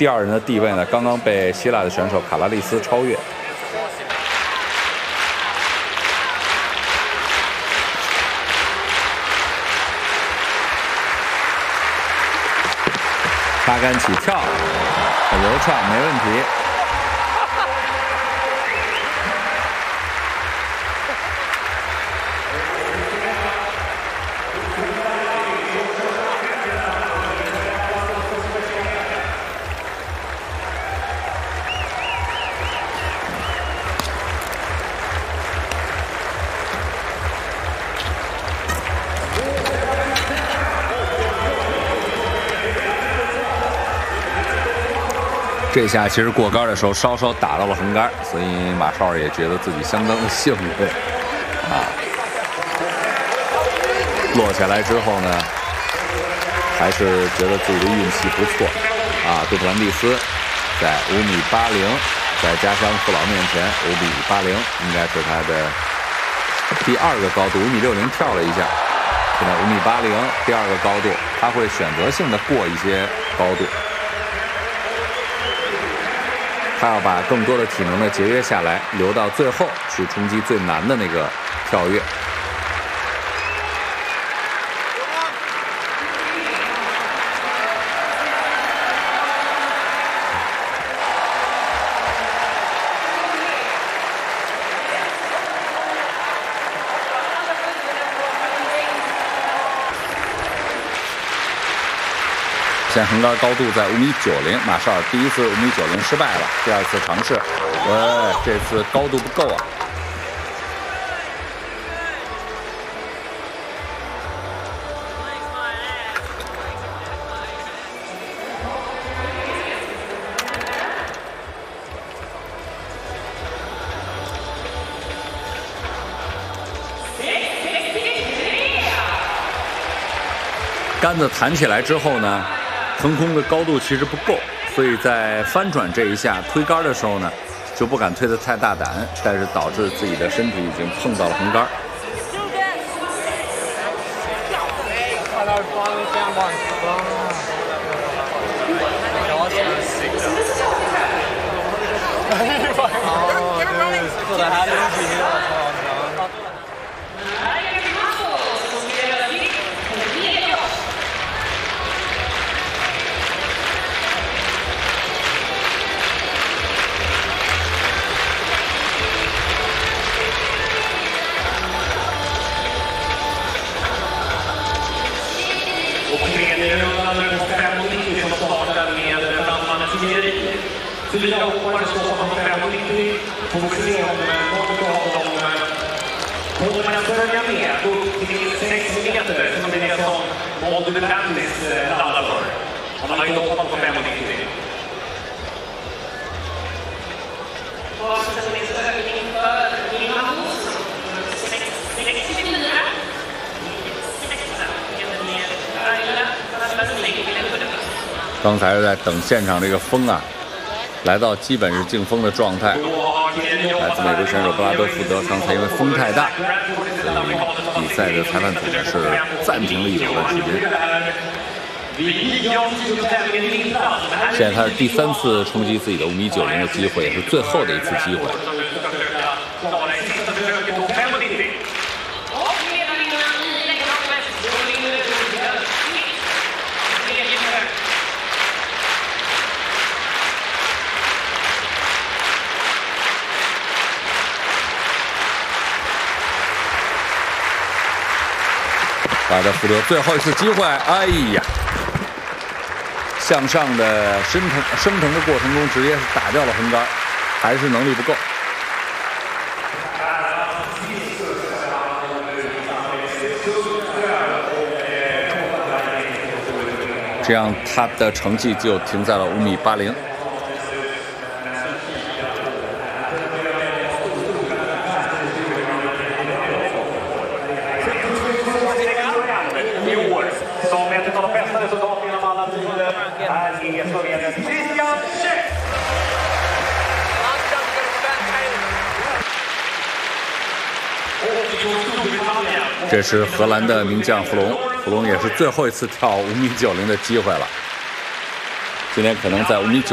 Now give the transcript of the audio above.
第2人的地位呢，刚刚被希腊的选手卡拉利斯超越。八杆起跳，很流畅，没问题。这下其实过杆的时候稍稍打到了横杆，所以马绍尔也觉得自己相当的幸运啊。落下来之后呢，还是觉得自己的运气不错啊。杜普兰蒂斯在5.80米，在家乡父老面前5.80米，应该是他的第2个高度，5.60米跳了一下，现在5.80米，第2个高度，他会选择性的过一些高度。他要把更多的体能呢节约下来，留到最后去冲击最难的那个跳跃。现在横杆高度在5.90米，马绍尔第1次5.90米失败了，第2次尝试，这次高度不够啊。杆子弹起来之后呢，腾空的高度其实不够，所以在翻转这一下推杆的时候呢，就不敢推得太大胆，但是导致自己的身体已经碰到了横杆。 4 hoppare står på 5,90. Får se om något av dem kommer att följa med upp till 6 meter som det är som Molde Landis laddar för. Han har ju hoppat på 5,90. Och sen är det ökning för Lina Olsson. 64. 刚才是在等现场这个风啊，来到基本是竞风的状态。来自美国选手布拉德福德，刚才因为风太大，所以比赛的裁判组呢是暂停了1轮的时间。现在他是第3次冲击自己的5.90米的机会，也是最后的一次机会。布拉德福德最后一次机会，哎呀，向上的升腾的过程中，直接是打掉了横杆，还是能力不够。这样他的成绩就停在了5.80米。这是荷兰的名将弗龙，弗龙也是最后一次跳5.90米的机会了。今天可能在5.90米